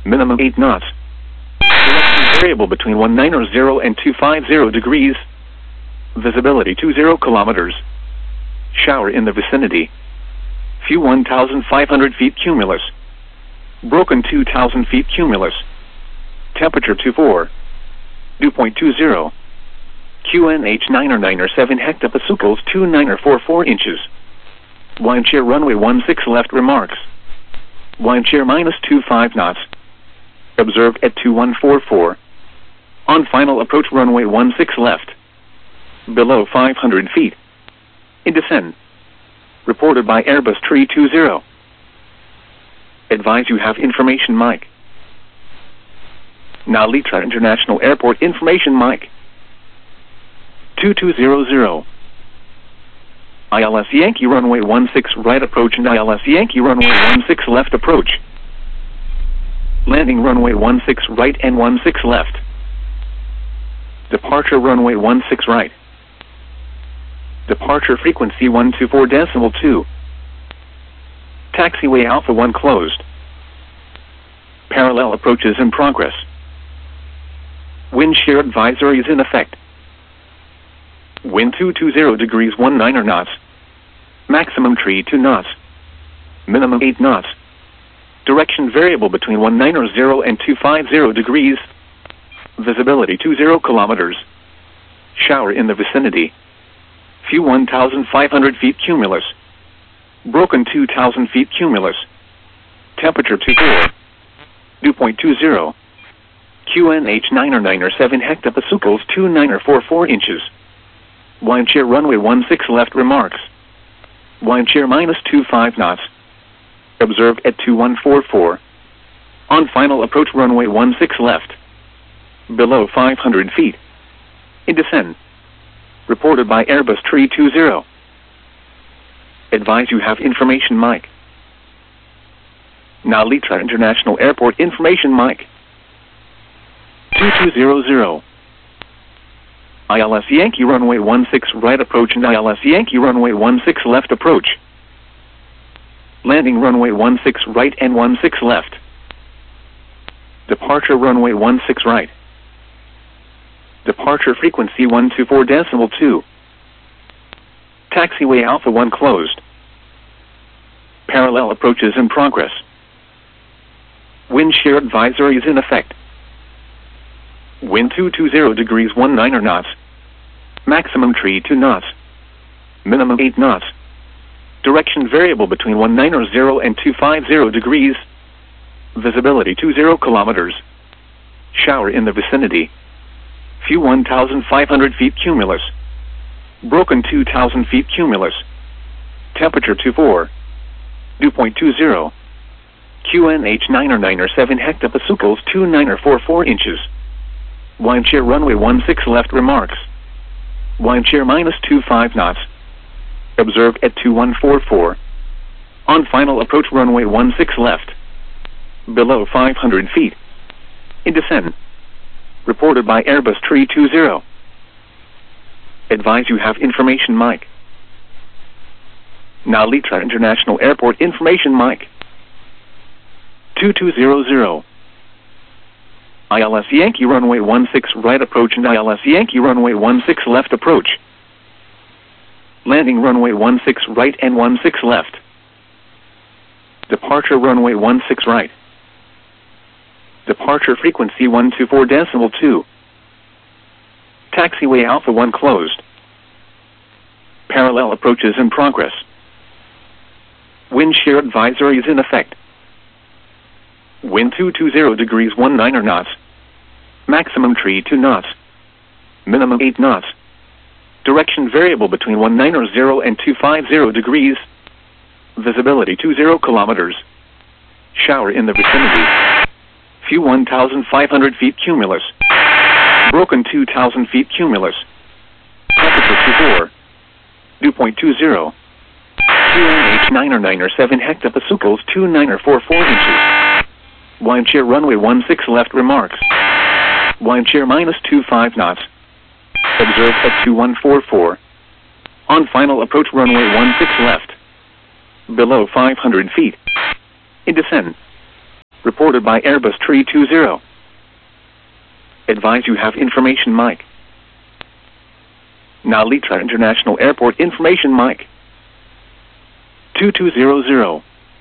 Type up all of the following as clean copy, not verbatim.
Minimum 8 knots. Direction variable between 190 and 250 degrees. Visibility 20 kilometers. Shower in the vicinity. Few 1,500 feet cumulus. Broken 2,000 feet cumulus. Temperature 24. Dew point 20. QNH 997 hectopascals 2944 inches. Wind shear runway 16 left remarks. Wind shear -25 knots. Observed at 2144. On final approach runway 16 left. Below 500 feet. In descent. Reported by Airbus 320. Advise you have information mic. Now Litra International Airport information mic. 2200. ILS Yankee runway 16 right approach and ILS Yankee runway 16 left approach. Landing runway 16 right and 16 left. Departure runway 16 right. Departure frequency 124.2. Taxiway Alpha 1 closed. Parallel approaches in progress. Wind shear advisory is in effect. Wind 220 degrees 19 knots. Maximum 32 knots. Minimum 8 knots. Direction variable between 190 and 250 degrees. Visibility 20 kilometers. Shower in the vicinity. Few 1,500 feet cumulus. Broken 2,000 feet cumulus. Temperature 24. Dew point 20. QNH 997 hectopascals 2944 inches. Wind shear runway 16 left remarks. Wind shear -25 knots. Observed at 2144. On final approach runway 16 left. Below 500 feet. In descent. Reported by Airbus 320. Advise you have information mic. Now Litra International Airport information mic. 2200. ILS Yankee runway 16 right approach and ILS Yankee runway 16 left approach. Landing runway 16 right and 16 left. Departure runway 16 right. Departure frequency 124.2. Taxiway Alpha 1 closed. Parallel approaches in progress. Wind shear advisory is in effect. Wind 220 degrees 19 knots. Maximum 32 knots. Minimum 8 knots. Direction variable between 190 and 250 degrees. Visibility 20 kilometers. Shower in the vicinity. Few 1,500 feet cumulus. Broken 2,000 feet cumulus. Temperature 24. Dew point 20. QNH 997 hectopascals 2944 inches. Wind shear runway 16 left remarks. Wind shear -25 knots. Observed at 2144. On final approach runway 16 left. Below 500 feet. In descent. Reported by Airbus 320. Advise you have information mic. Now Litra International Airport information mic. 2200. ILS Yankee runway 16 right approach and ILS Yankee runway 16 left approach. Landing runway 16 right and 16 left. Departure runway 16 right. Departure frequency 124.2. Taxiway Alpha 1 closed. Parallel approaches in progress. Wind shear advisory is in effect. Wind 220 degrees 19 knots. Maximum 32 knots. Minimum 8 knots. Direction variable between 190 and 250 degrees. Visibility 20 kilometers. Shower in the vicinity. Few 1,500 feet cumulus. Broken 2,000 feet cumulus. Temperature 24. Dew point 20. QNH 997 hectopascals 2944 inches. Wind shear runway 16 left remarks. Wind shear -25 knots. Observed at 2144. On final approach runway 16 left. Below 500 feet. In descent. Reported by Airbus Tree 20. Advise you have information mic. Narita International Airport information mic. 2200.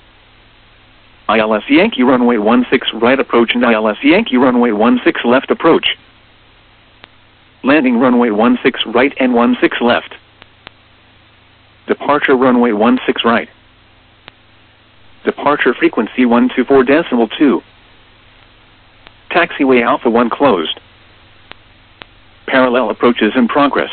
ILS Yankee runway 16 right approach and ILS Yankee runway 16 left approach. Landing runway 16 right and 16 left. Departure runway 16 right. Departure frequency 124.2. Taxiway Alpha 1 closed. Parallel approaches in progress.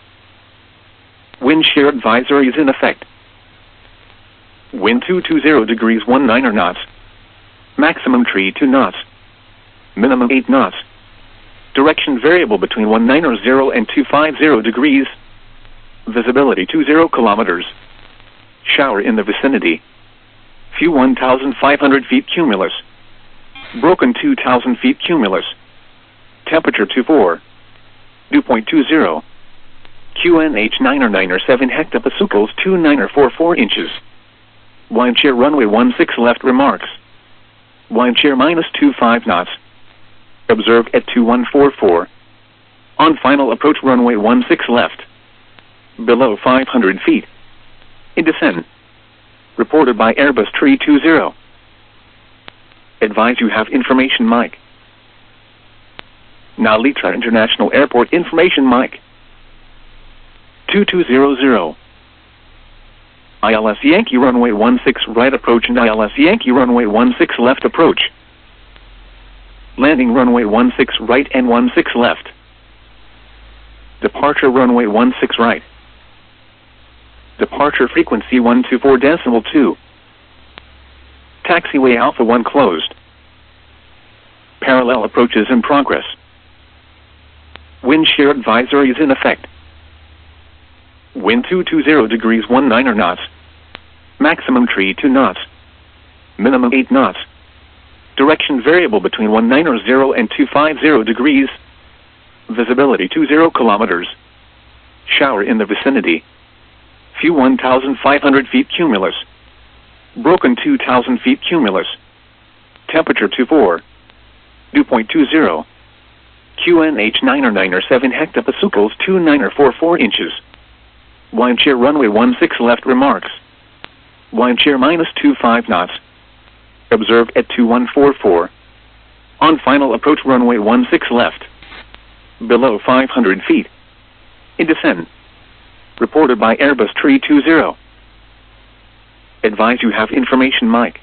Wind shear advisory is in effect. Wind 220 degrees 19 knots. Maximum tree 2 knots. Minimum 8 knots. Direction variable between 190 and 250 degrees. Visibility 20 kilometers. Shower in the vicinity. Few 1,500 feet cumulus. Broken 2,000 feet cumulus. Temperature 24. Dew point 20. QNH 997 hectopascals 2944 inches. Wind shear runway 16 left remarks. Wind shear -25 knots. Observed at 2144. On final approach runway 16 left. Below 500 feet. In descent. Reported by Airbus Tree 20. Advise you have information mic. Narita International Airport information mic. 2200. ILS Yankee runway 16 right approach and ILS Yankee runway 16 left approach. Landing runway 16 right and 16 left. Departure runway 16 right. Departure frequency 124.2. Taxiway Alpha 1 closed. Parallel approaches in progress. Wind shear advisory is in effect. Wind 220 degrees 19 knots. Maximum tree 2 knots. Minimum 8 knots. Direction variable between 190 and 250 degrees. Visibility 20 kilometers. Shower in the vicinity. Few 1,500 feet cumulus. Broken 2,000 feet cumulus. Temperature 24. Dew point 20. QNH 997 hectopascals 2944 inches. Wind shear runway 16 left remarks. Wind shear -25 knots. Observed at 2144. On final approach runway 16 left. Below 500 feet. In descent. Reported by Airbus Tree 20. Advise you have information mic.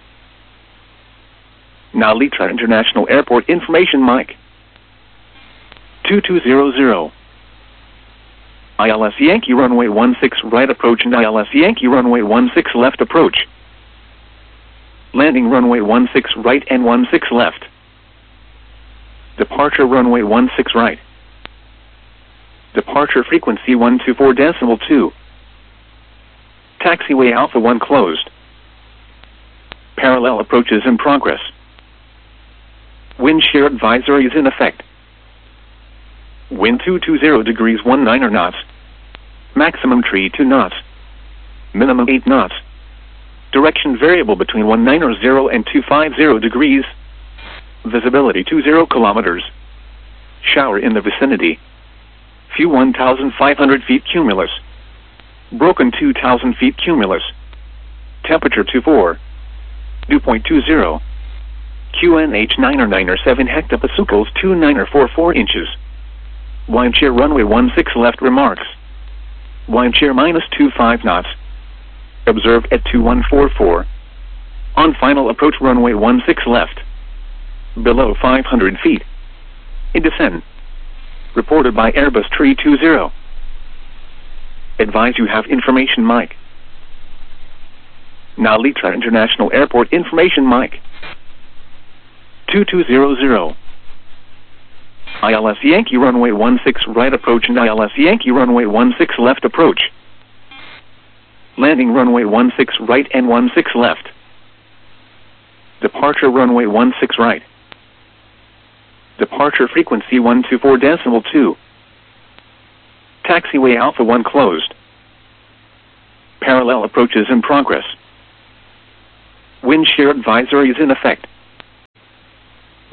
Narita International Airport information mic. 2200. ILS Yankee runway 16 right approach and ILS Yankee runway 16 left approach. Landing runway 16 right and 16 left. Departure runway 16 right. Departure frequency 124.2. Taxiway Alpha 1 closed. Parallel approaches in progress. Wind shear advisory is in effect. Wind 220 degrees 19 knots. Maximum tree 2 knots. Minimum 8 knots. Direction variable between 190 and 250 degrees. Visibility 20 kilometers. Shower in the vicinity. Few 1,500 feet cumulus. Broken 2,000 feet cumulus. Temperature 24. Dew point 20. QNH 997 hectopascals 2944 inches. Wind shear runway 16 left remarks. Wind shear -25 knots. Observed at 2144. On final approach runway 16 left. Below 500 feet. In descent. Reported by Airbus Tree 20. Advise you have information mic. Narita International Airport information mic. 2200. ILS Yankee runway 16 right approach and ILS Yankee runway 16 left approach. Landing runway 16 right and 16 left. Departure runway 16 right. Departure frequency 124.2. Taxiway Alpha 1 closed. Parallel approaches in progress. Wind shear advisory is in effect.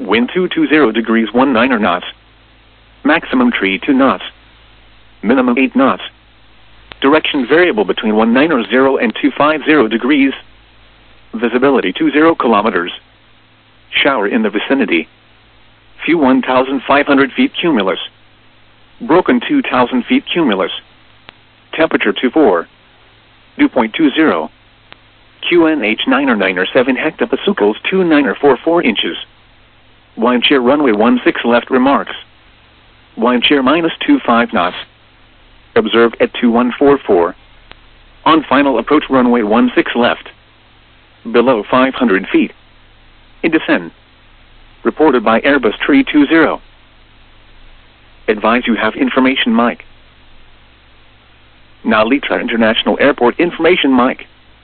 Wind 220 degrees 19 knots. Maximum tree 2 knots. Minimum 8 knots. Direction variable between 190 and 250 degrees. Visibility 20 kilometers. Shower in the vicinity. Few 1,500 feet cumulus. Broken 2,000 feet cumulus. Temperature 24. Dew point 20. QNH 997 hectopascals 2944 inches. Wind shear runway 16 left remarks. Wind shear -25 knots. Observed at 2144. On final approach runway 16 left. Below 500 feet. In descent. Reported by Airbus Tree 20. Advise you have information mic. Nalitra International Airport information mic.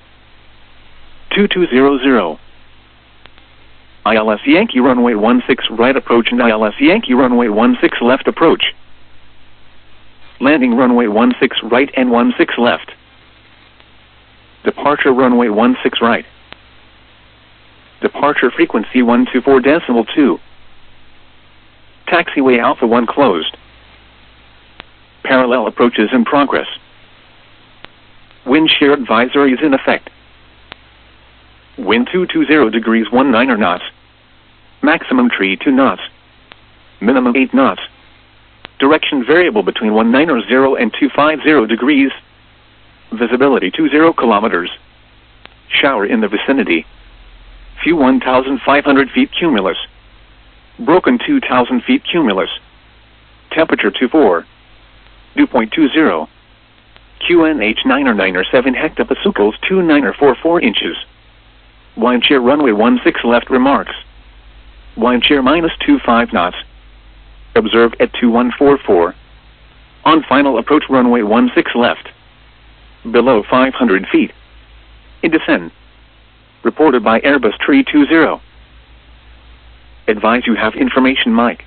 2200. ILS Yankee runway 16 right approach and ILS Yankee runway 16 left approach. Landing runway 16 right and 16 left. Departure runway 16 right. Departure frequency 124.2. Taxiway Alpha 1 closed. Parallel approaches in progress. Wind shear advisory is in effect. Wind 220 degrees 19 knots. Maximum tree 2 knots. Minimum 8 knots. Direction variable between 190 and 250 degrees. Visibility 20 kilometers. Shower in the vicinity. Few 1,500 feet cumulus. Broken 2,000 feet cumulus. Temperature 24. Dew point 20. QNH 997 hectopascals 2944 inches. Wind shear runway 16 left remarks. Wind shear -25 knots. Observed at 2144. On final approach runway 16 left. Below 500 feet. In descent. Reported by Airbus Tree 20. Advise you have information mic.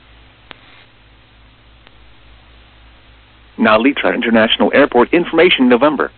Nalitra International Airport information November.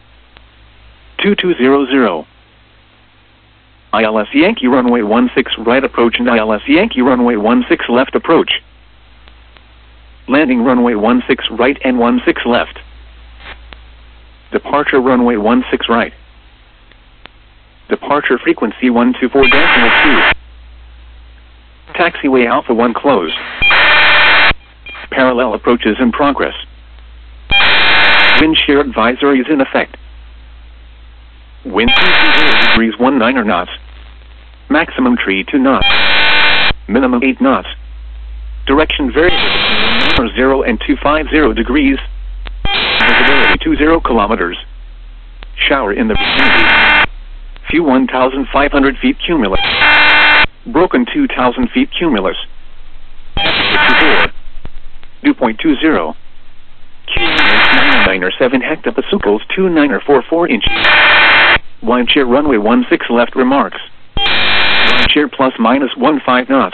2200. ILS Yankee runway 16 right approach and ILS Yankee runway 16 left approach. Landing runway 16 right and 16 left. Departure runway 16 right. Departure frequency 124.2. Taxiway Alpha 1 closed. Parallel approaches in progress. Wind shear advisory is in effect. Wind 220 degrees 19 knots. Maximum tree 2 knots. Minimum 8 knots. Direction variable between 0 and 250 degrees. Visibility 20 kilometers. Shower in the vicinity. Few 1,500 feet cumulus. Broken 2,000 feet cumulus. Temperature 24. Dew point 20. QNH 997 hectopascals 2944 inches. Wind shear runway 16 left remarks. Wind shear ±15 knots.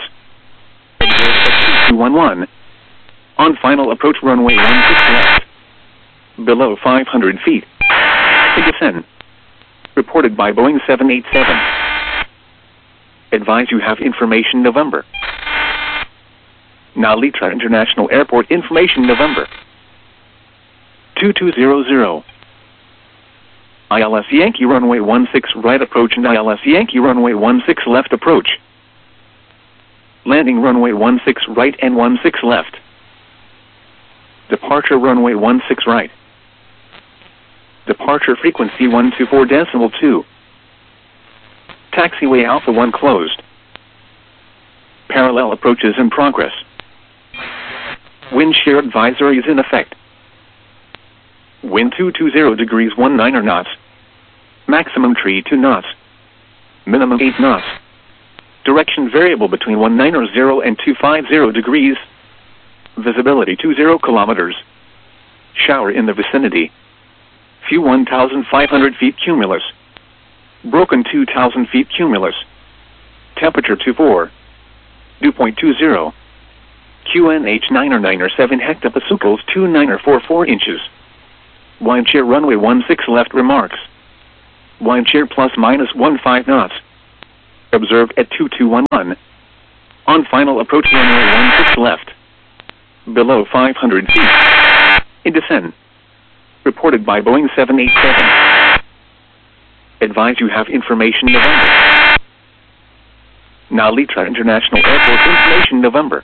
211. On final approach runway 16 left. Below 500 feet. In descent. Reported by Boeing 787. Advise you have information November. Nalitra International Airport information November. 2200. ILS Yankee runway 16 right approach and ILS Yankee runway 16 left approach. Landing runway 16 right and 16 left. Departure runway 16 right. Departure frequency 124.2. Taxiway Alpha 1 closed. Parallel approaches in progress. Wind shear advisory is in effect. Wind 220 degrees 19 knots. Maximum tree 2 knots. Minimum 8 knots. Direction variable between 190 and 250 degrees. Visibility 20 kilometers. Shower in the vicinity. Few 1,500 feet cumulus. Broken 2,000 feet cumulus. Temperature 24. Dew point 20. QNH 997 hectopascals 2944 inches. Wind shear runway 16 left remarks. Wind shear ±15 knots. Observed at 2211. On final approach runway 16 left. Below 500 feet. In descent. Reported by Boeing 787. Advise you have information November. Now Litra International Airport information November.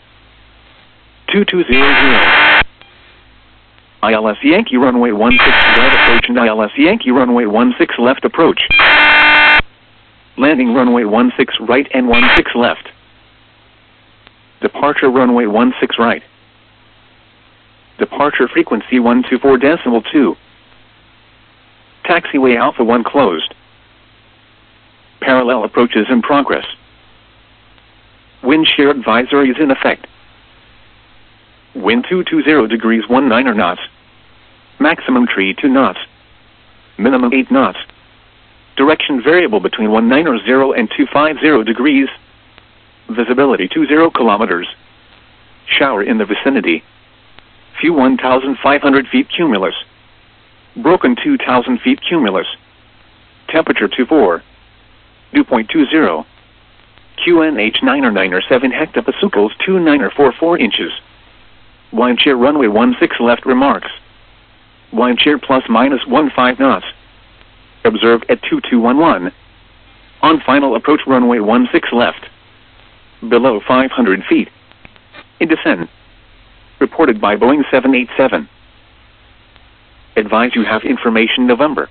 2200. ILS Yankee runway 16 right approach and ILS Yankee runway 16 left approach. Landing runway 16 right and 16 left. Departure runway 16 right. Departure frequency 124.2. Taxiway Alpha 1 closed. Parallel approaches in progress. Wind shear advisory is in effect. Wind 220 degrees 19 knots. Maximum tree 2 knots. Minimum 8 knots. Direction variable between 190 and 250 degrees. Visibility 20 kilometers. Shower in the vicinity. Few 1,500 feet cumulus. Broken 2,000 feet cumulus. Temperature 24. Dew point 20. QNH 997 hectopascals 2944 inches. Wind shear runway 16 left remarks. Wind shear plus minus 15 knots. Observed at 2211. On final approach runway 16 left. Below 500 feet. In descent. Reported by Boeing 787. Advise you have information November.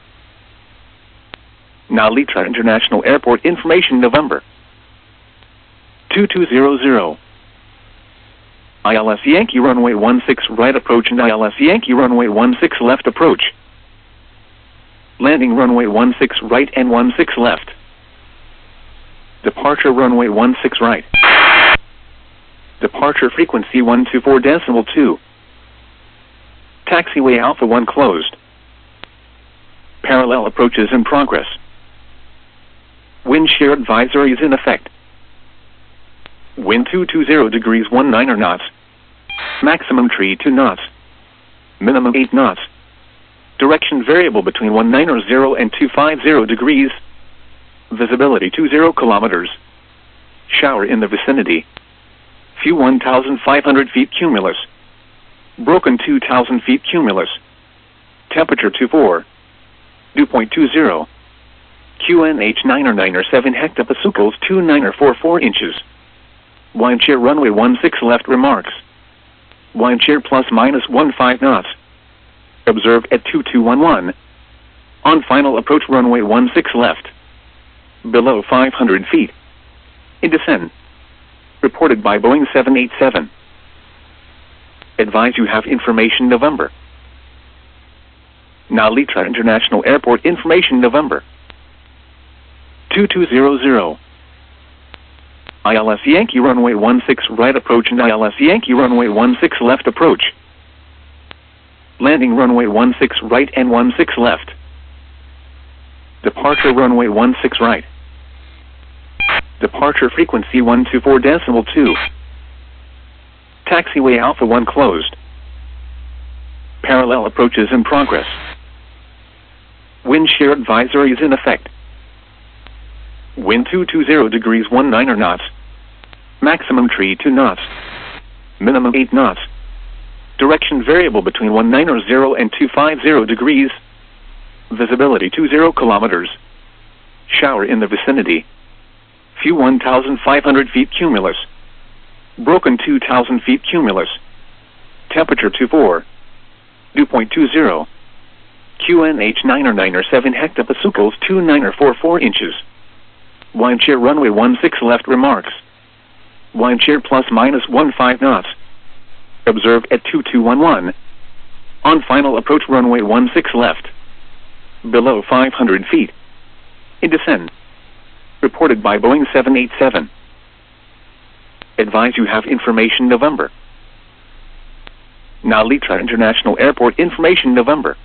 Now Litra International Airport information November. 2200. ILS Yankee runway 16 right approach and ILS Yankee runway 16 left approach. Landing runway 16 right and 16 left. Departure runway 16 right. Departure frequency 124.2. Taxiway Alpha 1 closed. Parallel approaches in progress. Wind shear advisory is in effect. Wind 220 degrees 19 knots. Maximum tree 2 knots. Minimum 8 knots. Direction variable between 190 and 250 degrees. Visibility 20 kilometers. Shower in the vicinity. Few 1,500 feet cumulus. Broken 2,000 feet cumulus. Temperature 24. Dew point 20. QNH 997 hectopascals 2944 inches. Wind shear runway 16 left remarks. Wind shear plus minus 15 knots. Observed at 2211. On final approach runway 16 left. Below 500 feet. In descent. Reported by Boeing 787. Advise you have information November. Now Litra International Airport information November. 2200. ILS Yankee runway 16 right approach and ILS Yankee runway 16 left approach. Landing runway 16 right and 16 left. Departure runway 16 right. Departure frequency 124.2. Taxiway Alpha 1 closed. Parallel approaches in progress. Wind shear advisory is in effect. Wind 220 degrees 19 knots. Maximum tree 2 knots. Minimum 8 knots. Direction variable between 190 and 250 degrees. Visibility 20 kilometers. Shower in the vicinity. Few 1,500 feet cumulus. Broken 2,000 feet cumulus. Temperature 24. Dew point 20. QNH 997 hectopascals 2944 inches. Wind shear runway 16 left remarks. Wind shear plus minus 15 knots. Observed at 2211. On final approach runway 16 left. Below 500 feet. In descent. Reported by Boeing 787. Advise you have information November. Now Litra International Airport information November.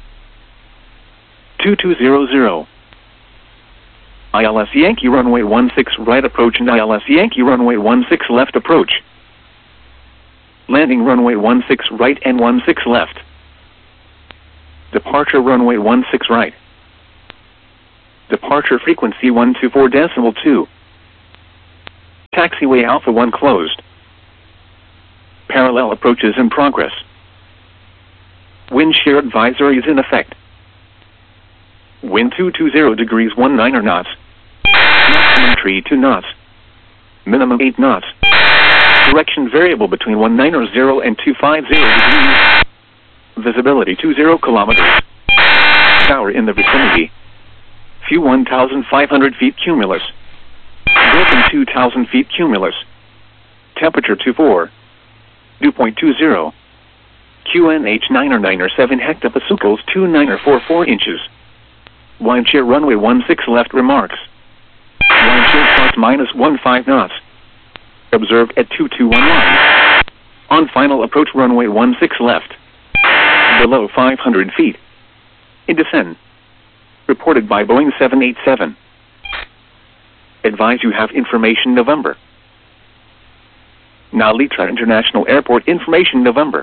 2200. ILS Yankee runway 16 right approach and ILS Yankee runway 16 left approach. Landing runway 16 right and 16 left. Departure runway 16 right. Departure frequency 124.2. Taxiway Alpha 1 closed. Parallel approaches in progress. Wind shear advisory is in effect. Wind 220 degrees 19 knots. Maximum tree 2 knots. Minimum 8 knots. Direction variable between 190 and 250 degrees. Visibility 20 kilometers. Shower in the vicinity. Few 1,500 feet cumulus. Broken 2,000 feet cumulus. Temperature 24. Dew point 20. QNH 997 hectopascals 2944 inches. Wind shear runway 16 left remarks. Wind shear plus minus 15 knots. Observed at 2211. On final approach runway 16 left. Below 500 feet. In descent. Reported by Boeing 787. Advise you have information November. Narita International Airport information November.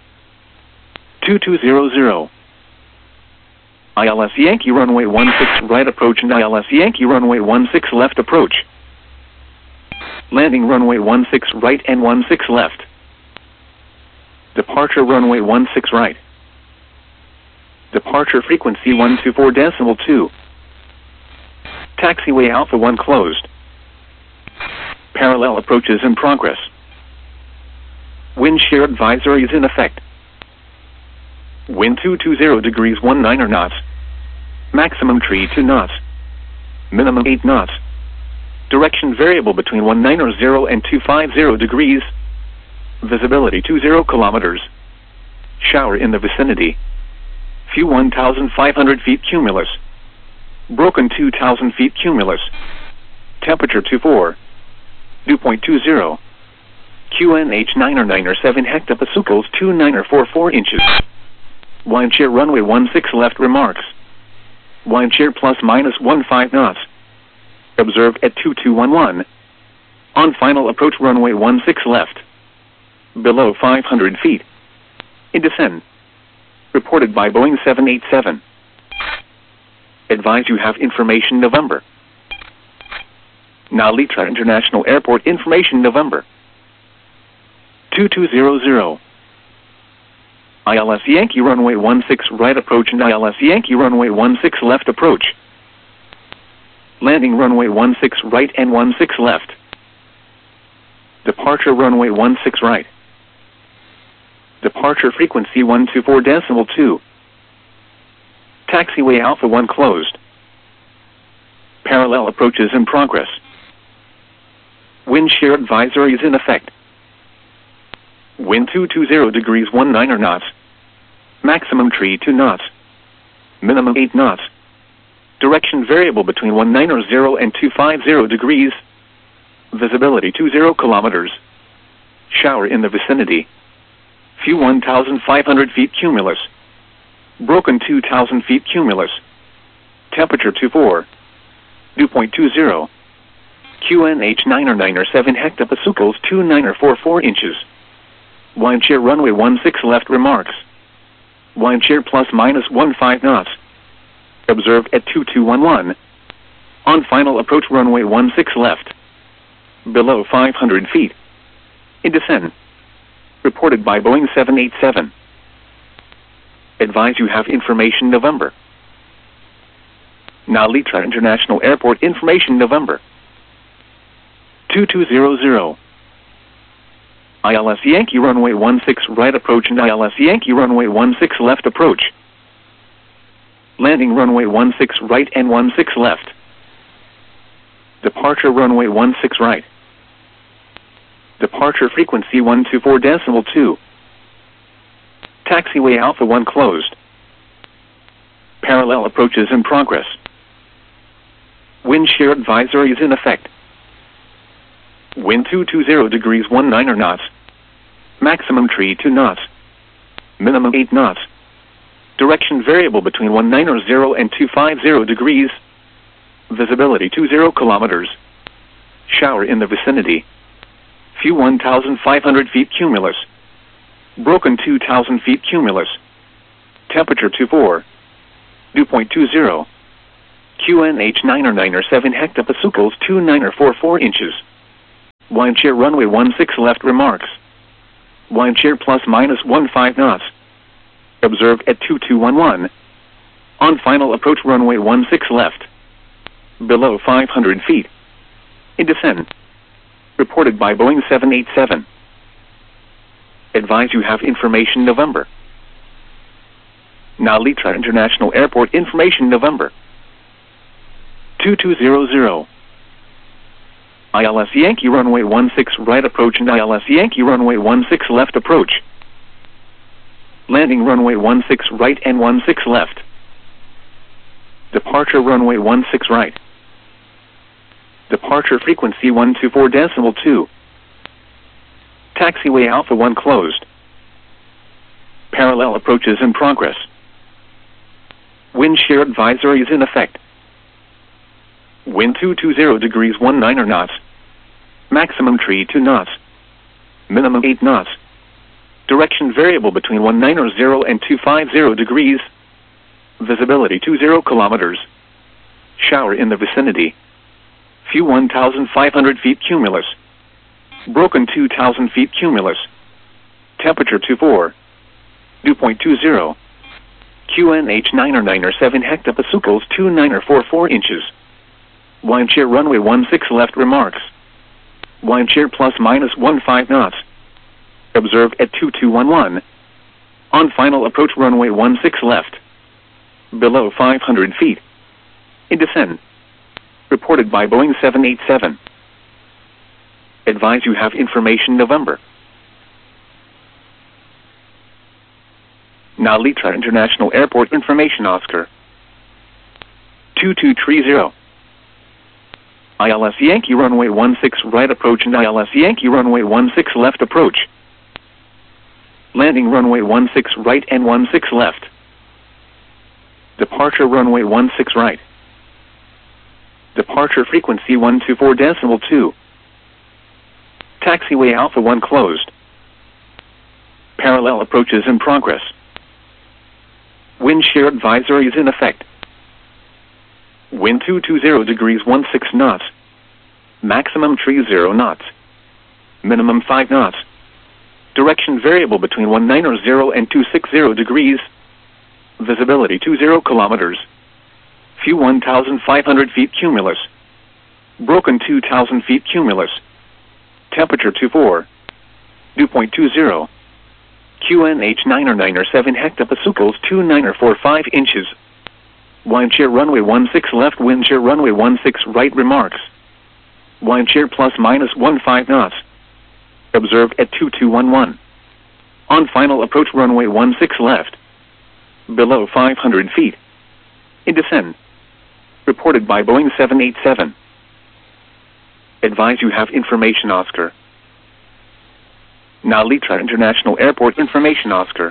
2200. ILS Yankee runway 16 right approach and ILS Yankee runway 16 left approach. Landing runway 16 right and 16 left. Departure runway 16 right. Departure frequency 124.2. Taxiway Alpha 1 closed. Parallel approaches in progress. Wind shear advisory is in effect. Wind 220 degrees 19 knots. Maximum tree 2 knots. Minimum 8 knots. Direction variable between 190 and 250 degrees. Visibility 20 kilometers. Shower in the vicinity. Few 1,500 feet cumulus. Broken 2,000 feet cumulus. Temperature 24. Dew point 20. QNH 997 hectopascals 2944 inches. Wind shear runway 16 left remarks. Wind shear plus minus 15 knots. Observed at 2211. On final approach runway 16 left. Below 500 feet. In descent. Reported by Boeing 787. Advise you have information November. Narita International Airport information November. 2200. ILS Yankee runway 16 right approach and ILS Yankee runway 16 left approach. Landing runway 16 right and 16 left. Departure runway 16 right. Departure frequency 124.2. Taxiway Alpha 1 closed. Parallel approaches in progress. Wind shear advisory is in effect. Wind 220 degrees 19 knots. Maximum tree 2 knots. Minimum 8 knots. Direction variable between 190 and 250 degrees. Visibility 20 kilometers. Shower in the vicinity. Few 1,500 feet cumulus. Broken 2,000 feet cumulus. Temperature 24. Dew point 20. QNH 997 hectopascals 2944 inches. Wind shear runway 16 left remarks. Wind shear plus minus 15 knots. Observed at 2211. On final approach runway 16 left. Below 500 feet. In descent. Reported by Boeing 787. Advise you have information November. Narita International Airport information November. 2200. ILS Yankee runway 16 right approach and ILS Yankee runway 16 left approach. Landing runway 16 right and 16 left. Departure runway 16 right. Departure frequency 124.2. Taxiway Alpha 1 closed. Parallel approaches in progress. Wind shear advisory is in effect. Wind 220 degrees 19 knots. Maximum tree 2 knots. Minimum 8 knots. Direction variable between 190 and 250 degrees. Visibility 20 kilometers. Shower in the vicinity. Few 1,500 feet cumulus. Broken 2,000 feet cumulus. Temperature 24. Dew point 20. QNH 997 hectopascals 2944 inches. Windshear runway 16 left remarks. Windshear plus minus 15 knots. Observed at 2211. On final approach runway 16 left. Below 500 feet. In descent. Reported by Boeing 787. Advise you have information November. Narita International Airport information November. 2200. ILS Yankee runway 16 right approach and ILS Yankee runway 16 left approach. Landing runway 16 right and 16 left. Departure runway 16 right. Departure frequency 124.2. Taxiway Alpha 1 closed. Parallel approaches in progress. Wind shear advisory is in effect. Wind 220 degrees 19 knots. Maximum tree 2 knots. Minimum 8 knots. Direction variable between 190 and 250 degrees. Visibility 20 kilometers. Shower in the vicinity. Few 1,500 feet cumulus. Broken 2,000 feet cumulus. Temperature 24. Dew point 20. QNH 997 hectopascals 2944 inches. Windshear runway 16 left remarks. Windshear plus minus 15 knots. Observed at 2211. On final approach runway 16 left. Below 500 feet. In descent. Reported by Boeing 787. Advise you have information November. Narita International Airport information Oscar. 2230. ILS Yankee runway 16 right approach and ILS Yankee runway 16 left approach. Landing runway 16 right and 16 left. Departure runway 16 right. Departure frequency 124.2. Taxiway Alpha 1 closed. Parallel approaches in progress. Wind shear advisory is in effect. Wind 220 degrees 16 knots. Maximum tree 0 knots. Minimum 5 knots. Direction variable between 190 and 260 degrees. Visibility 20 kilometers. Few 1,500 feet cumulus. Broken 2,000 feet cumulus. Temperature 24. Dew point 20. QNH 997 hectopascals 2945 inches. Windshear runway 16 left, windshear runway 16 right remarks. Windshear plus minus 15 knots. Observed at 2211. On final approach runway 16 left. Below 500 feet. In descent. Reported by Boeing 787. Advise you have information Oscar. Narita International Airport information Oscar.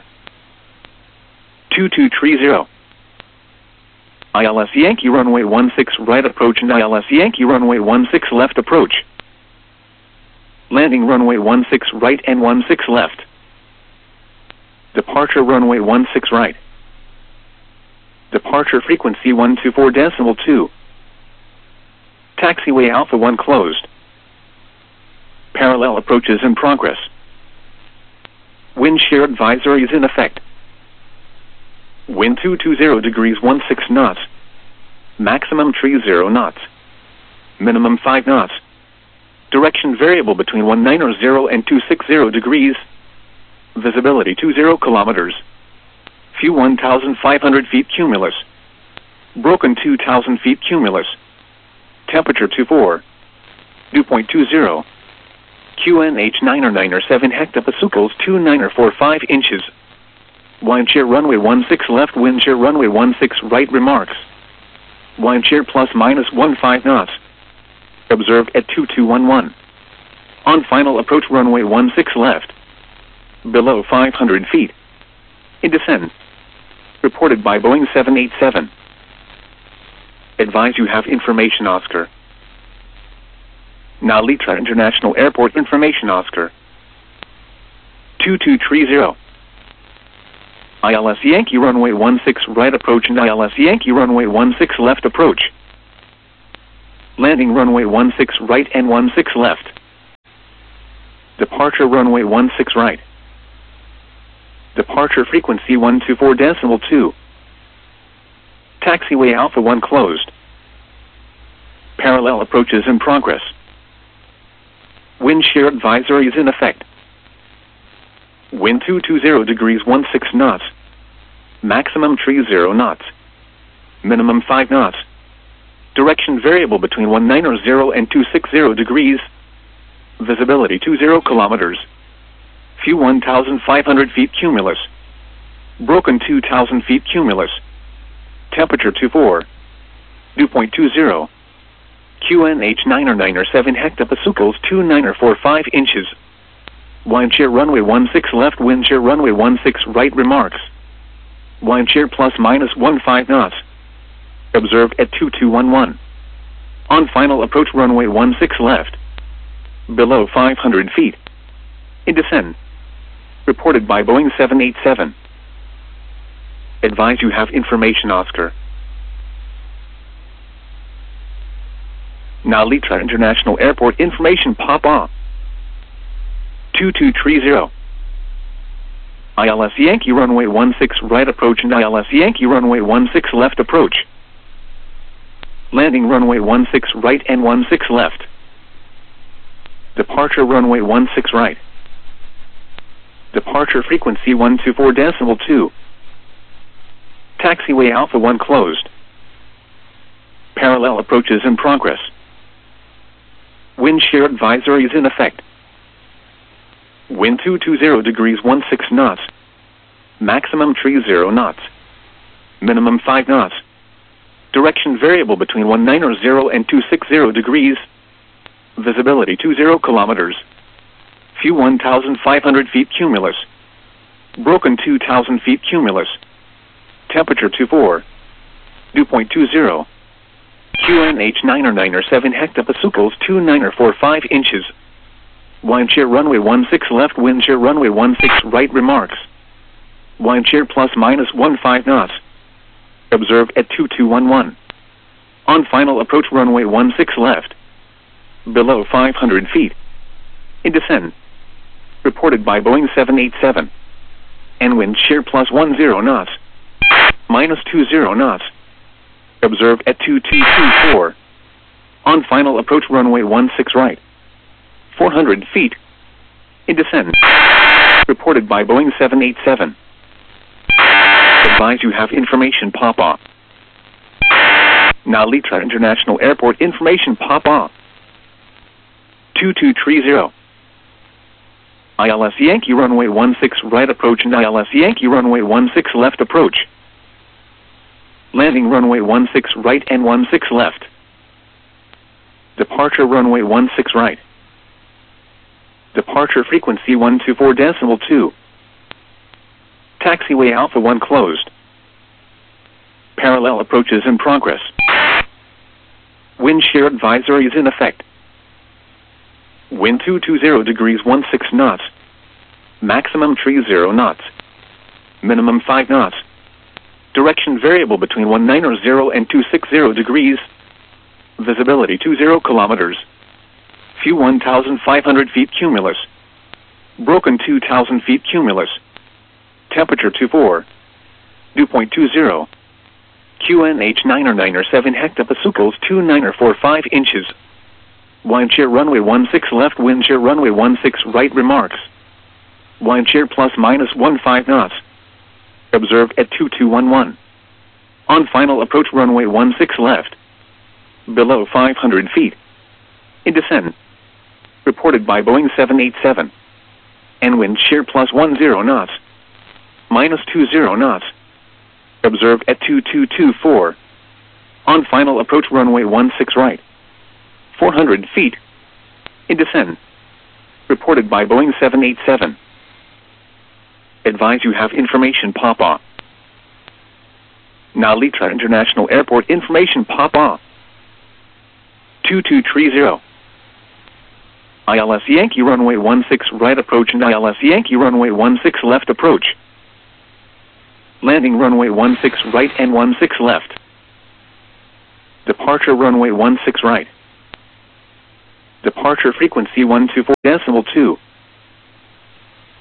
2230. ILS Yankee runway 16 right approach and ILS Yankee runway 16 left approach. Landing runway 16 right and 16 left. Departure runway 16 right. Departure frequency 124.2. Taxiway Alpha 1 closed. Parallel approaches in progress. Wind shear advisory is in effect. Wind 220 degrees 16 knots. Maximum tree 0 knots. Minimum 5 knots. Direction variable between 190 and 260 degrees. Visibility 20 kilometers. Few 1,500 feet cumulus. Broken 2,000 feet cumulus. Temperature 24. Dew point 20. QNH 997 hectopascals 2945 inches. Windshear runway 16 left, windshear runway 16 right remarks. Windshear plus minus 15 knots. Observed at 2211. On final approach runway 16 left. Below 500 feet. In descent. Reported by Boeing 787. Advise you have information Oscar. Narita International Airport information Oscar. 2230. ILS Yankee runway 16 right approach and ILS Yankee runway 16 left approach. Landing runway 16 right and 16 left. Departure runway 16 right. Departure frequency 124.2. Taxiway Alpha 1 closed. Parallel approaches in progress. Wind shear advisory is in effect. Wind 220 degrees 16 knots. Maximum 30 knots. Minimum 5 knots. Direction variable between 190 and 260 degrees. Visibility 20 kilometers. View 1,500 feet cumulus. Broken 2,000 feet cumulus. Temperature 24. Dew point 20. QNH 997 hectopascals 2945 inches. Wind shear runway 16 left, wind shear runway 16 right remarks. Wind shear plus minus 15 knots. Observed at 2211. On final approach runway 16 left. Below 500 feet. In descent. Reported by Boeing 787. Advise you have information, Oscar. Now Litra International Airport information pop-up. 2230. ILS Yankee runway 16 right approach and ILS Yankee runway 16 left approach. Landing runway 16 right and 16 left. Departure runway 16 right. Departure frequency 124.2. Taxiway Alpha 1 closed. Parallel approaches in progress. Wind shear advisory is in effect. Wind 220 degrees 16 knots. Maximum 30 knots. Minimum 5 knots. Direction variable between 190 and 260 degrees. Visibility 20 kilometers. View 1,500 feet cumulus. Broken 2,000 feet cumulus. Temperature 24. Dew point 20. QNH 997 hectopascals 2945 inches. Wind shear runway 16 left, wind shear runway 16 right remarks. Wind shear plus minus 15 knots. Observed at 2211. On final approach runway 16 left. Below 500 feet. In descent. Reported by Boeing 787. And wind shear plus 10 knots. Minus 20 knots. Observed at 2224. On final approach runway 16 right. 400 feet. In descent. Reported by Boeing 787. Advise you have information pop-up. Now Litra International Airport information pop-up. 2230. ILS Yankee runway 16 right approach and ILS Yankee runway 16 left approach. Landing runway 16 right and 16 left. Departure runway 16 right. Departure frequency 124.2. Taxiway Alpha 1 closed. Parallel approaches in progress. Wind shear advisory is in effect. Wind 220 degrees 16 knots. Maximum 30 knots. Minimum 5 knots. Direction variable between 190 and 260 degrees. Visibility 20 kilometers. View 1,500 feet cumulus. Broken 2,000 feet cumulus. Temperature 24. Dew point 20. QNH 997 hectopascals 2945 inches. Wind shear runway 16 left, wind shear runway 16 right remarks. Wind shear plus minus 15 knots. Observed at 2211. On final approach runway 16 left. Below 500 feet. In descent. Reported by Boeing 787. And wind shear plus 10 knots. Minus 20 knots. Observed at 2224. On final approach runway 16 right. 400 feet. In descent. Reported by Boeing 787. Advise you have information pop-up. Now Litra International Airport information pop-up. 2230. ILS Yankee runway 16 right approach and ILS Yankee runway 16 left approach. Landing runway 16 right and 16 left. Departure runway 16 right. Departure frequency 124.2.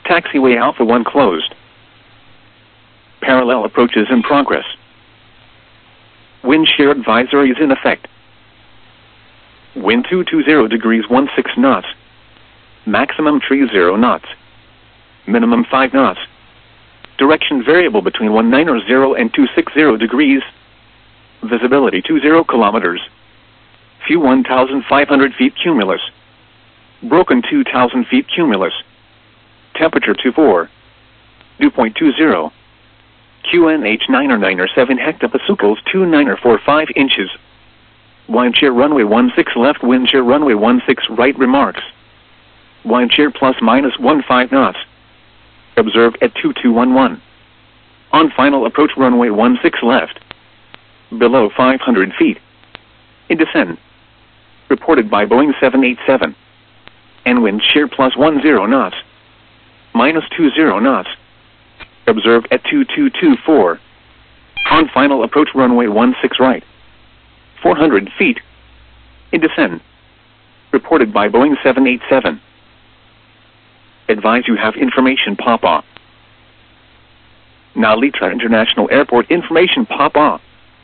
Taxiway Alpha 1 closed. Parallel approaches in progress. Wind shear advisory is in effect. Wind 220 degrees 16 knots. Maximum 30 knots. Minimum 5 knots. Direction variable between 190 and 260 degrees. Visibility 20 kilometers. Few 1,500 feet cumulus. Broken 2,000 feet cumulus. Temperature 24. Dew point 20. QNH 997 hectopascals 2945 inches. Wind shear runway 16 left, wind shear runway 16 right remarks. Wind shear plus minus 15 knots. Observed at 2211. On final approach runway 16 left. Below 500 feet. In descent. Reported by Boeing 787. And wind shear plus 10 knots. Minus 20 knots. Observed at 2224. On final approach runway 16 right. 400 feet. In descent. Reported by Boeing 787. Advise you have information pop-off. Now Litra International Airport information pop-off.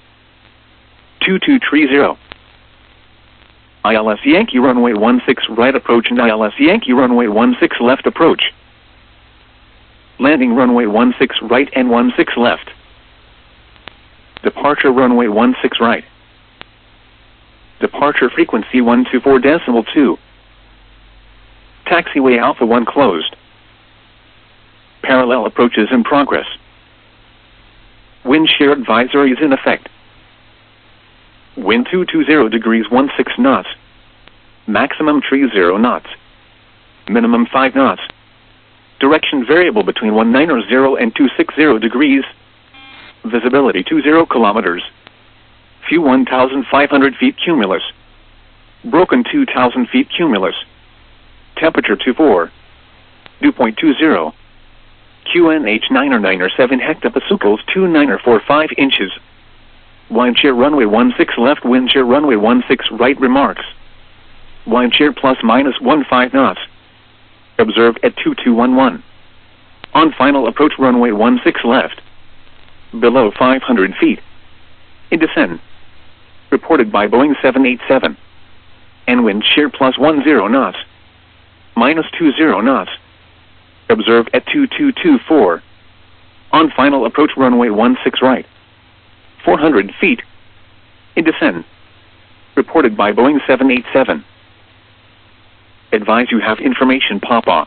2230. ILS Yankee runway 16 right approach and ILS Yankee runway 16 left approach. Landing runway 16 right and 16 left. Departure runway 16 right. Departure frequency 124.2. Taxiway Alpha 1 closed. Parallel approaches in progress. Wind shear advisory is in effect. Wind 220 degrees 16 knots. Maximum 30 knots. Minimum 5 knots. Direction variable between 190 and 260 degrees. Visibility 20 kilometers. Few 1,500 feet cumulus. Broken 2,000 feet cumulus. Temperature 24. Dew point 20. QNH 997 hectopascals 2945 inches. Wind shear runway 16 left, wind shear runway 16 right remarks. Wind shear plus minus 15 knots. Observed at 2211. On final approach runway 16 left. Below 500 feet. In descent. Reported by Boeing 787. And wind shear plus 10 knots. Minus 20 knots. Observed at 2224. On final approach runway 16 right. 400 feet. In descent. Reported by Boeing 787. Advise you have information pop-off.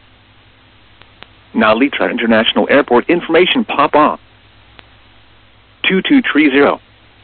Now Litra International Airport information pop-off. 2230.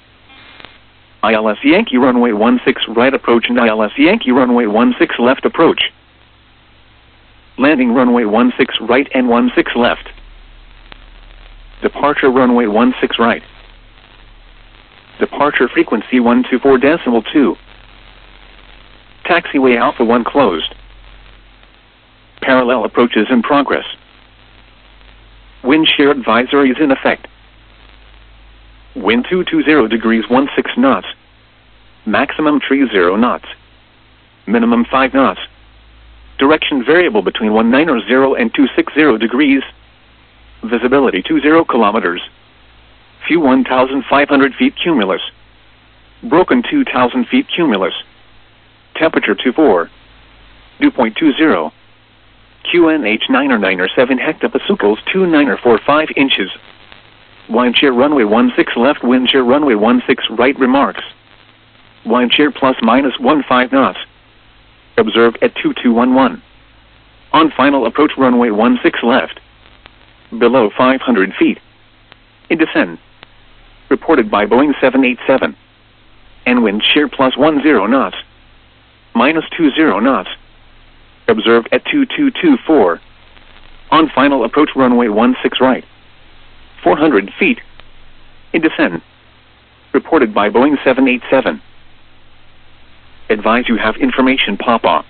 ILS Yankee runway 16 right approach and ILS Yankee runway 16 left approach. Landing runway 16 right and 16 left. Departure runway 16 right. Departure frequency 124.2. Taxiway Alpha 1 closed. Parallel approaches in progress. Wind shear advisory is in effect. Wind 220 degrees 16 knots. Maximum 30 knots. Minimum 5 knots. Direction variable between 190 and 260 degrees. Visibility 20 kilometers. Few 1,500 feet cumulus. Broken 2,000 feet cumulus. Temperature 24. Dew point 20. QNH 997 hectopascals 2945 inches. Wind shear runway 16 left, wind shear runway 16 right remarks. Wind shear plus minus 15 knots. Observed at 2211. On final approach runway 16 left. Below 500 feet. In descent. Reported by Boeing 787. And wind shear plus 10 knots. Minus 20 knots. Observed at 2224. On final approach runway 16 right. 400 feet. In descent. Reported by Boeing 787. Advise you have information pop-off.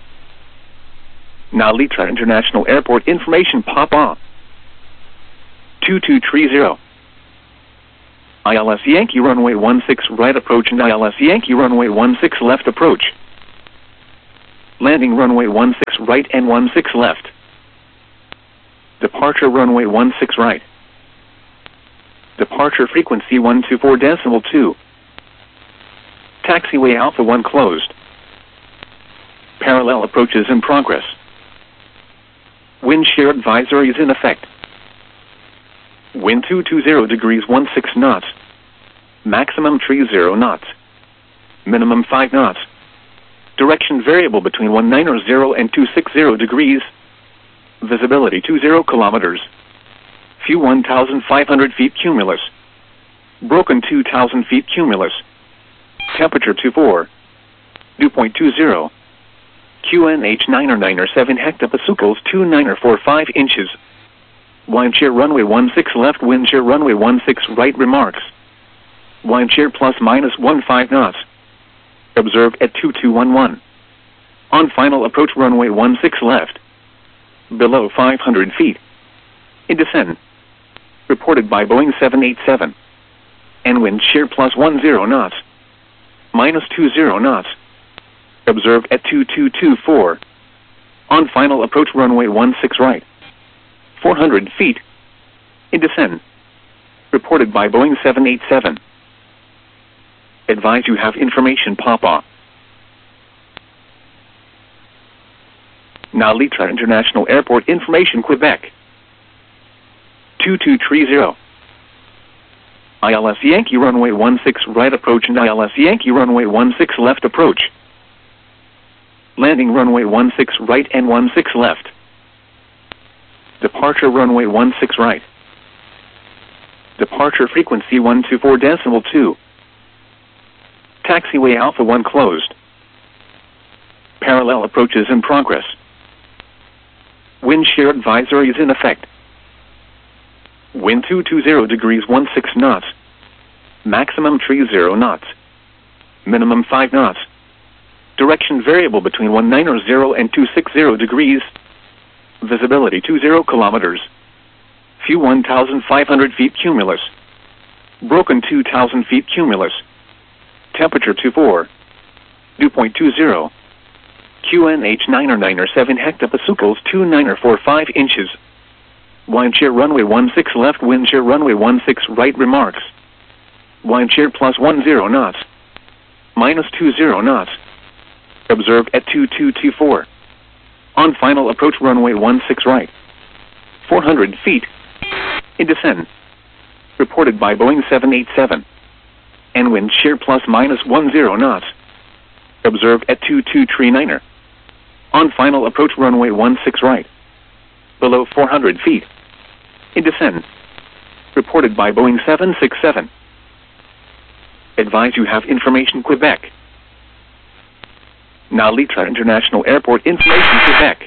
Now Litra International Airport information pop-off. 2230. ILS Yankee runway 16 right approach and ILS Yankee runway 16 left approach. Landing runway 16 right and 16 left. Departure runway 16 right. Departure frequency 124.2. Taxiway Alpha 1 closed. Parallel approaches in progress. Wind shear advisory is in effect. Wind 220 degrees 16 knots. Maximum 30 knots. Minimum 5 knots. Direction variable between 190 and 260 degrees. Visibility 20 kilometers. Few 1,500 feet cumulus. Broken 2,000 feet cumulus. Temperature 24. Dew point 20. QNH 997 hectopascals 2945 inches. Wind shear runway 16 left, wind shear runway 16 right. Remarks. Wind shear plus minus 15 knots. Observed at 2211. On final approach runway 16 left. Below 500 feet. In descent. Reported by Boeing 787. And wind shear plus 10 knots. Minus 20 knots. Observed at 2224. On final approach runway 16 right. 400 feet. In descent. Reported by Boeing 787. Advise you have information Papa. Now Litra International Airport information Quebec. 2230. ILS Yankee runway 16 right approach and ILS Yankee runway 16 left approach. Landing runway 16 right and 16 left. Departure runway 16 right. Departure frequency 124.2. Taxiway Alpha 1 closed. Parallel approaches in progress. Wind shear advisory is in effect. Wind 220 degrees 16 knots. Maximum 30 knots. Minimum 5 knots. Direction variable between 190 and 260 degrees. Visibility 20 kilometers. Few 1,500 feet cumulus. Broken 2,000 feet cumulus. Temperature 24. Dew point 20. QNH 997 hectopascals 2945 inches. Wind shear runway 16 left, wind shear runway 16 right. Remarks. Wind shear plus 10 knots. Minus 20 knots. Observed at 2224. On final approach runway 16 right. 400 feet. In descent. Reported by Boeing 787. And wind shear plus minus 10 knots. Observed at 2239. On final approach runway 16 right. Below 400 feet. In descent. Reported by Boeing 767. Advise you have information Quebec. Now Litra International Airport information Quebec.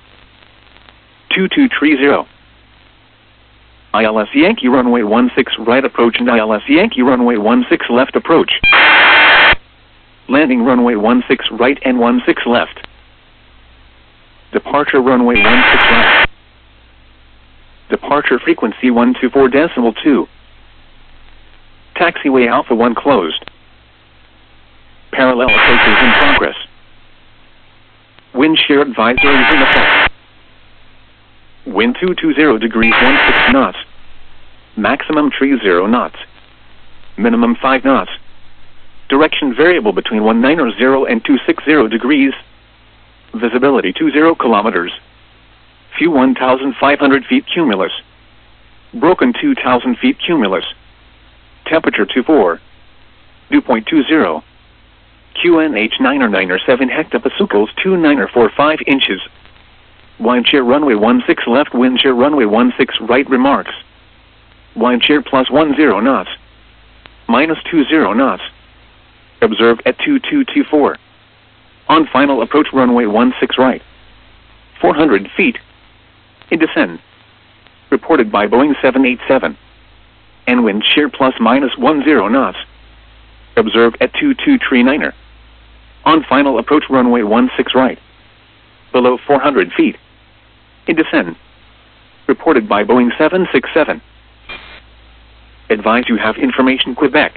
2230. ILS Yankee runway 16 right approach and ILS Yankee runway 16 left approach. Landing runway 16 right and 16 left. Departure runway 16 left. Departure frequency 124.2. Taxiway Alpha 1 closed. Parallel approaches in progress. Wind shear advisory is in effect. Wind 220 degrees 16 knots. Maximum 30 knots. Minimum 5 knots. Direction variable between 190 and 260 degrees. Visibility 20 kilometers. Few 1,500 feet cumulus. Broken 2,000 feet cumulus. Temperature 24. Dew point 20. QNH 997 hectopascals 2945 inches. Wind shear runway 16 left, wind shear runway 16 right. Remarks. Wind shear plus 10 knots. Minus 20 knots. Observed at 2224. On final approach runway 16 right. 400 feet. In descent. Reported by Boeing 787. And wind shear plus minus 10 knots. Observed at 2239. On final approach runway 16 right. Below 400 feet. In descent. Reported by Boeing 767. Advise you have information Quebec.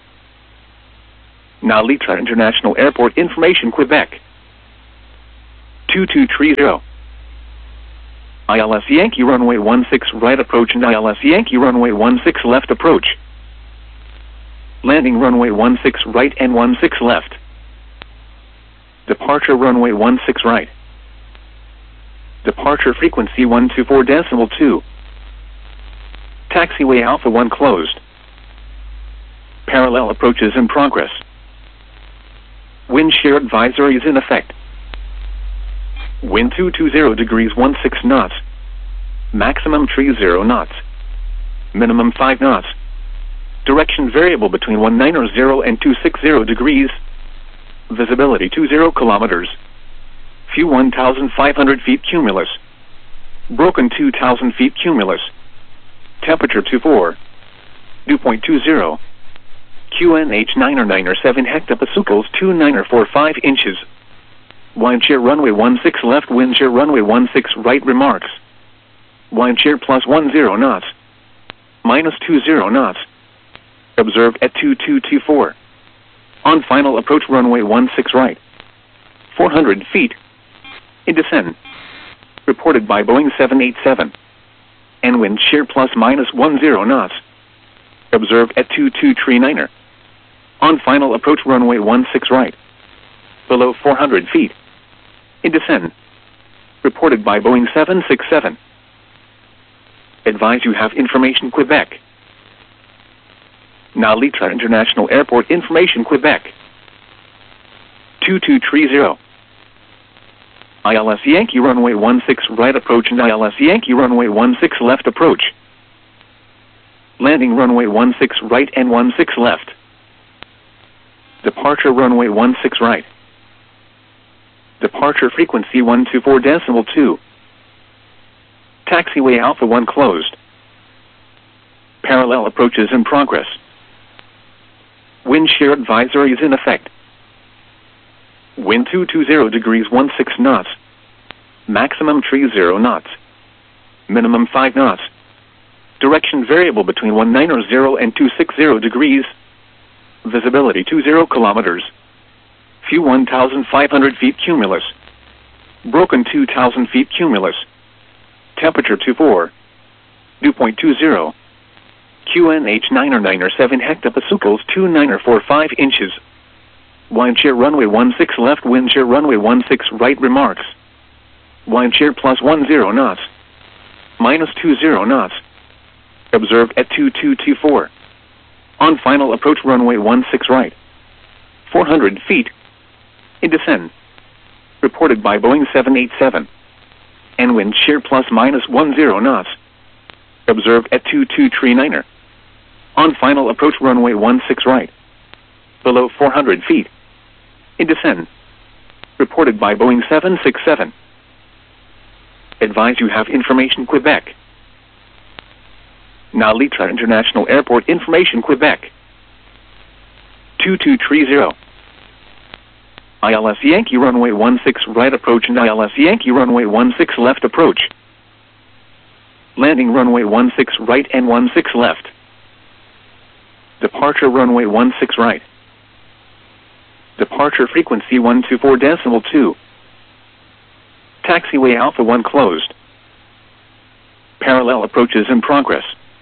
Now Litra International Airport information Quebec. 2230. ILS Yankee runway 16 right approach and ILS Yankee runway 16 left approach. Landing runway 16 right and 16 left. Departure runway 16 right. Departure frequency 124.2. Taxiway Alpha 1 closed. Parallel approaches in progress. Wind shear advisory is in effect. Wind 220 degrees 16 knots. Maximum 30 knots. Minimum 5 knots. Direction variable between 190 and 260 degrees. Visibility 20 kilometers. View 1,500 feet cumulus. Broken 2,000 feet cumulus. Temperature 24. Dew point 20. QNH 997 hectopascals 2945 inches. Wind shear runway 16 left, wind shear runway 16 right remarks. Wind shear plus 10 knots. Minus 20 knots. Observed at 2224. On final approach runway 16 right. 400 feet. In descent. Reported by Boeing 787. And wind shear plus minus 10 knots. Observed at 2239er. On final approach runway 16 right. Below 400 feet. In descent. Reported by Boeing 767. Advise you have information Quebec. Now Litra International Airport information Quebec. 2230. ILS Yankee runway 16 right approach and ILS Yankee runway 16 left approach. Landing runway 16 right and 16 left. Departure runway 16 right. Departure frequency 124.2. Taxiway Alpha 1 closed. Parallel approaches in progress. Wind shear advisory is in effect. Wind 220 degrees 16 knots. Maximum 30 knots. Minimum 5 knots. Direction variable between 190 and 260 degrees. Visibility 20 kilometers. View 1,500 feet cumulus. Broken 2,000 feet cumulus. Temperature 24. Dew point 20. QNH 997 hectopascals 2945 inches. Wind shear runway 16 left, wind shear runway 16 right remarks. Wind shear plus 10 knots. Minus 20 knots. Observed at 2224. On final approach runway 16 right. 400 feet. In descent. Reported by Boeing 787. And wind shear plus minus 10 knots. Observed at 2239er. On final approach runway 16 right. Below 400 feet. In descent. Reported by Boeing 767. Advise you have information Quebec. Now Litra International Airport information Quebec. 2230. ILS Yankee runway 16 right approach and ILS Yankee runway 16 left approach. Landing runway 16 right and 16 left. Departure runway 16 right. Departure frequency 124.2. Taxiway Alpha 1 closed. Parallel approaches in progress.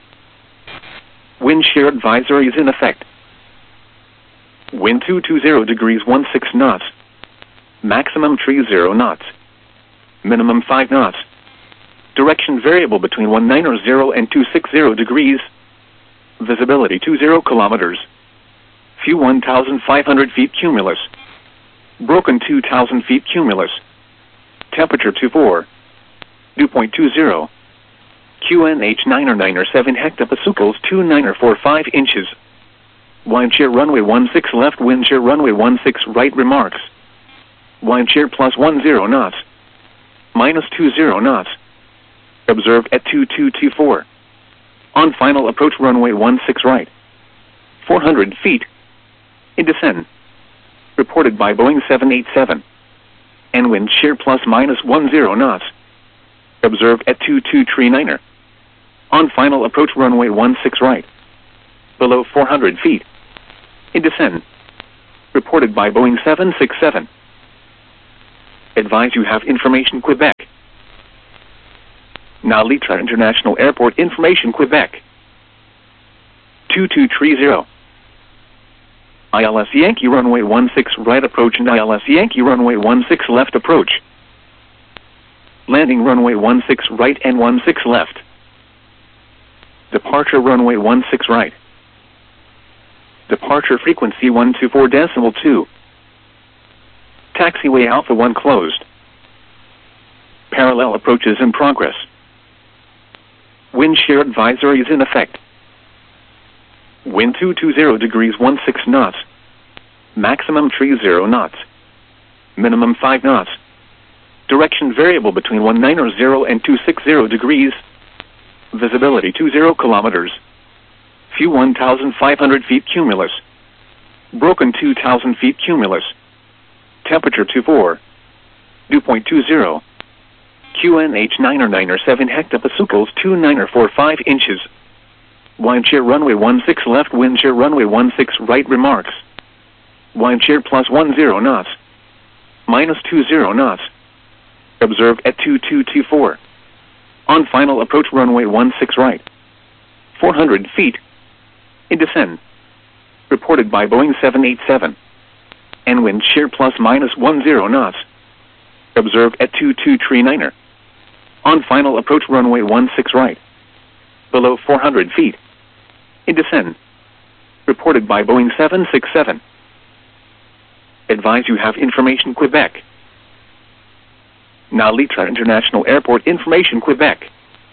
Wind shear advisory is in effect. Wind 220 degrees 16 knots. Maximum 30 knots. Minimum 5 knots. Direction variable between 190 and 260 degrees. Visibility 20 kilometers. View 1,500 feet cumulus. Broken 2,000 feet cumulus. Temperature 24. Dew point 20. QNH 997 hectopascals 2945 inches. Wind shear runway 16 left, wind shear runway 16 right remarks. Wind shear plus 10 knots. Minus 20 knots. Observed at 2224. On final approach runway 16 right. 400 feet. In descent. Reported by Boeing 787. And wind shear plus minus 10 knots. Observed at 2239er. On final approach runway 16 right. Below 400 feet. In descent. Reported by Boeing 767. Advise you have information Quebec. Now Litra International Airport information, Quebec. 2230. ILS Yankee runway 16 right approach and ILS Yankee runway 16 left approach. Landing runway 16 right and 16 left. Departure runway 16 right. Departure frequency 124.2. Taxiway Alpha 1 closed. Parallel approaches in progress. Wind shear advisory is in effect. Wind 220 degrees 16 knots. Maximum 30 knots. Minimum 5 knots. Direction variable between 190 and 260 degrees. Visibility 20 kilometers. Few 1,500 feet cumulus. Broken 2,000 feet cumulus. Temperature 24. Dew point 20. QNH 997 hectopascals 2945 inches. Wind shear runway 16 left, wind shear runway 16 right remarks. Wind shear plus 10 knots. Minus 20 knots. Observed at 2224. On final approach runway 16 right. 400 feet. In descent. Reported by Boeing 787. And wind shear plus minus 10 knots. Observed at 2239er. On final approach runway 16 right. Below 400 feet. In descent. Reported by Boeing 767. Advise you have information, Quebec. Now Litra International Airport information, Quebec.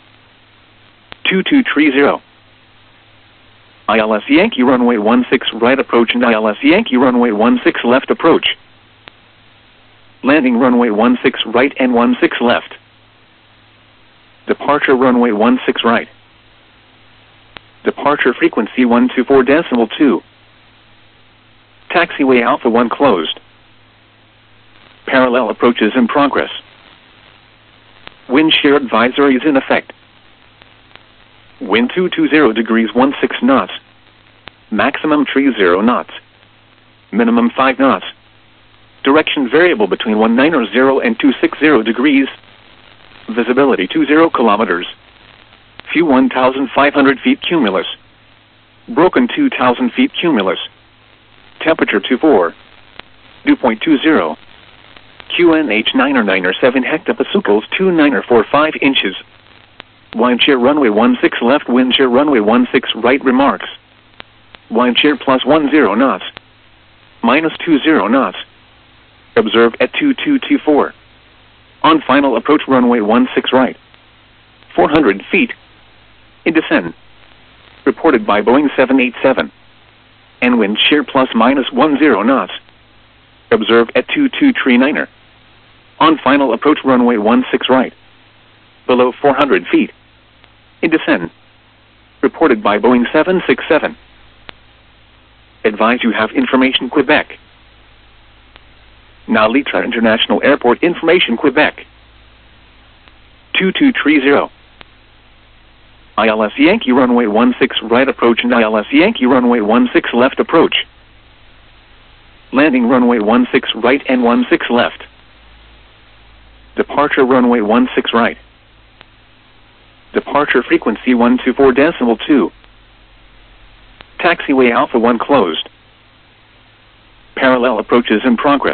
2230. ILS Yankee runway 16 right approach and ILS Yankee runway 16 left approach. Landing runway 16 right and 16 left. Departure runway 16 right. Departure frequency 124.2. Taxiway Alpha 1 closed. Parallel approaches in progress. Wind shear advisory is in effect. Wind 220 degrees 16 knots. Maximum 30 knots. Minimum 5 knots. Direction variable between 190 and 260 degrees. Visibility 20 kilometers. Few 1,500 feet cumulus. Broken 2,000 feet cumulus. Temperature 24. Dew point 20. QNH 997 hectopascals 2945 inches. Wind shear runway 16 left, wind shear runway 16 right remarks. Wind shear plus 10 knots. Minus 20 knots. Observed at 2224. On final approach runway 16 right. 400 feet. In descent. Reported by Boeing 787. And wind shear plus minus 10 knots. Observed at 2239er. On final approach runway 16 right. Below 400 feet. In descent. Reported by Boeing 767. Advise you have information, Quebec. Now Litra International Airport information, Quebec. 2230. ILS Yankee runway 16 right approach and ILS Yankee runway 16 left approach. Landing runway 16 right and 16 left. Departure runway 16 right. Departure frequency 124.2. Taxiway Alpha 1 closed. Parallel approaches in progress.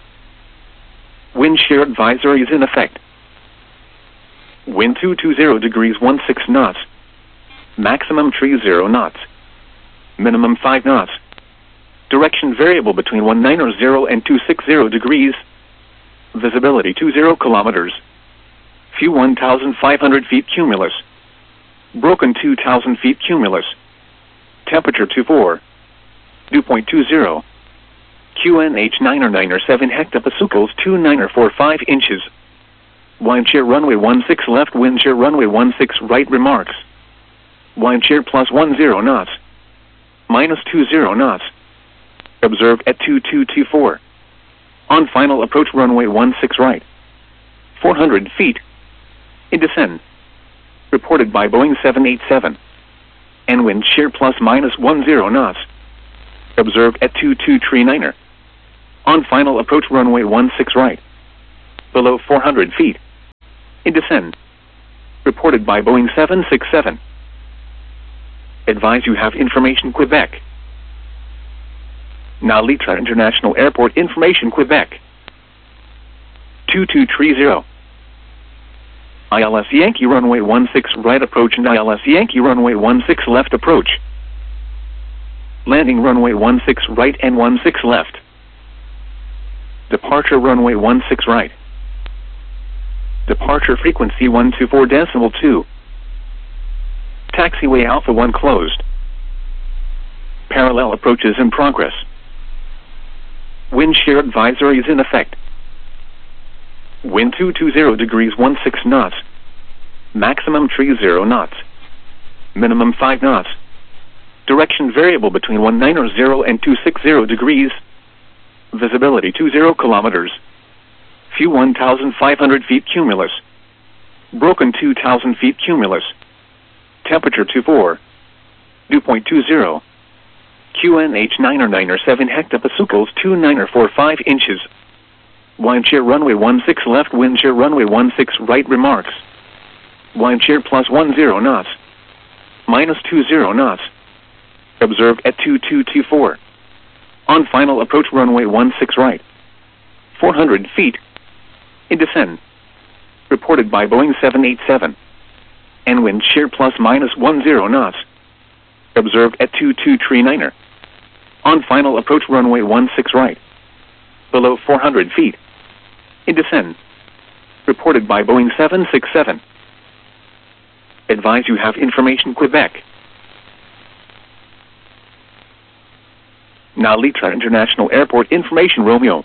Wind shear advisory is in effect. Wind 220 degrees 16 knots. Maximum 30 knots. Minimum 5 knots. Direction variable between 190 and 260 degrees. Visibility 20 kilometers. Few 1,500 feet cumulus. Broken 2,000 feet cumulus. Temperature 24. Dew point 20. QNH 997 hectopascals 2945 inches. Wind shear runway 16 left, wind shear runway 16 right remarks. Wind shear plus 10 knots. Minus 20 knots. Observed at 2224. On final approach runway 16 right. 400 feet. In descent. Reported by Boeing 787. And wind shear plus minus 10 knots. Observed at 2239er. On final approach runway 16 right. Below 400 feet. In descent. Reported by Boeing 767. Advise you have information Quebec. Now Litra International Airport information Quebec. 2230. ILS Yankee runway 16 right approach and ILS Yankee runway 16 left approach. Landing runway 16 right and 16 left. Departure runway 16 right. Departure frequency 124.2. Taxiway Alpha 1 closed. Parallel approaches in progress. Wind shear advisory is in effect. Wind 220 degrees 16 knots. Maximum 30 knots. Minimum 5 knots. Direction variable between 190 and 260 degrees. Visibility 20 kilometers. View 1,500 feet cumulus. Broken 2,000 feet cumulus. Temperature 24. Dew point 20. QNH 997 hectopascals 2945 inches. Wind shear runway 16 left, wind shear runway 16 right remarks. Wind shear plus 10 knots. Minus 20 knots. Observed at 2224. On final approach runway 16 right. 400 feet. In descent. Reported by Boeing 787. And wind shear plus minus 10 knots. Observed at 2239er. On final approach runway 16 right. Below 400 feet. In descent. Reported by Boeing 767. Advise you have information Quebec. Now Litra International Airport information Romeo.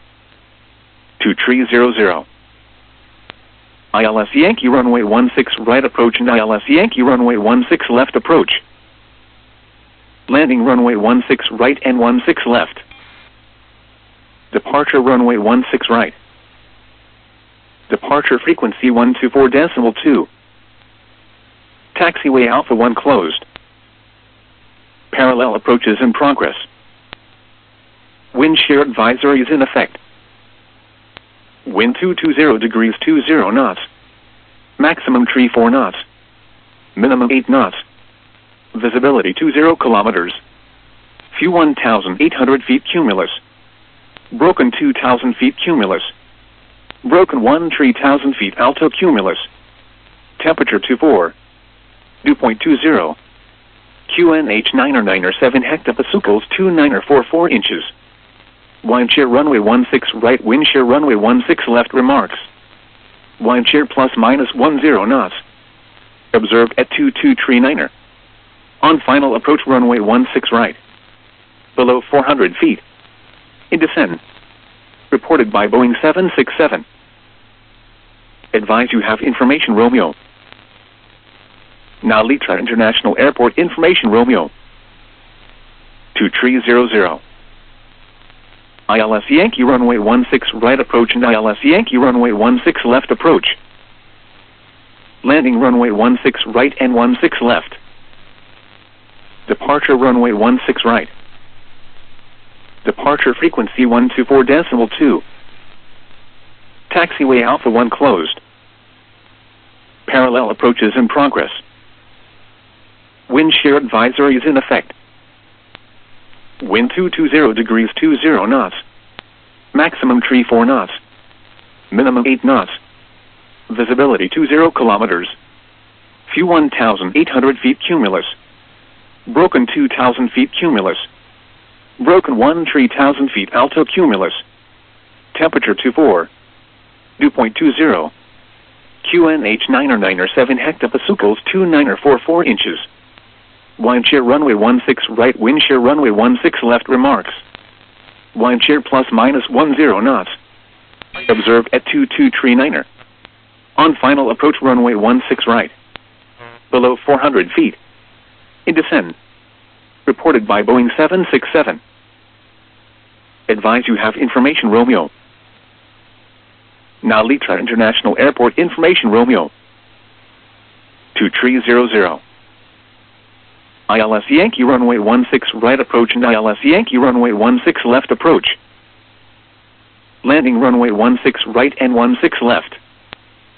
2300. ILS Yankee runway 16 right approach and ILS Yankee runway 16 left approach. Landing runway 16 right and 16 left. Departure runway 16 right. Departure frequency 124.2. Taxiway Alpha 1 closed. Parallel approaches in progress. Wind shear advisory is in effect. Wind 220 degrees 20 knots. Maximum 34 knots. Minimum 8 knots. Visibility 20 kilometers. View 1,800 feet cumulus. Broken 2,000 feet cumulus. Broken 3,000 feet alto cumulus. Temperature 24. Dew point 20. QNH 997 hectopascals 2944 inches. Wind shear runway 16 right, wind shear runway 16 left remarks. Wind shear plus minus 10 knots. Observed at 2239er. On final approach runway 16 right. Below 400 feet. In descent. Reported by Boeing 767. Advise you have information Romeo. Now Litra International Airport information Romeo. 2300. ILS Yankee runway 16 right approach and ILS Yankee runway 16 left approach. Landing runway 16 right and 16 left. Departure runway 16 right. Departure frequency 124.2. Taxiway Alpha 1 closed. Parallel approaches in progress. Wind shear advisory is in effect. Wind 220 degrees 20 knots. Maximum 34 knots. Minimum 8 knots. Visibility 20 kilometers. View 1,800 feet cumulus. Broken 2,000 feet cumulus. Broken 3,000 feet alto cumulus. Temperature 24. Dew point 20. QNH 997 hectopascals 2944 inches. Wind shear runway 16 right, wind shear runway 16 left remarks. Wind shear plus minus 10 knots. Observed at 2239er. On final approach runway 16 right. Below 400 feet. In descent. Reported by Boeing 767. Advise you have information Romeo. Now Litra International Airport information Romeo. 2300. ILS Yankee runway 16 right approach and ILS Yankee runway 16 left approach. Landing runway 16 right and 16 left.